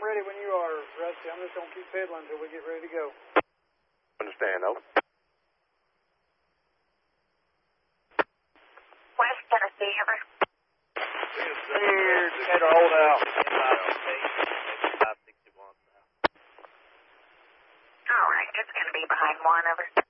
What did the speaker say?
ready when you are, Rusty. I'm just going to keep pedaling until we get ready to go. Understand, though. West Tennessee, over. Here, Decatur, hold out. 561 now. All right, it's going to be behind 1, over.